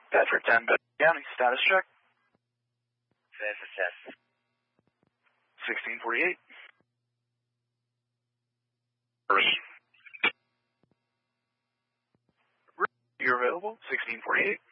Bedford 10, Bedford County, status check. Bedford test. 1648. You're available, 1648.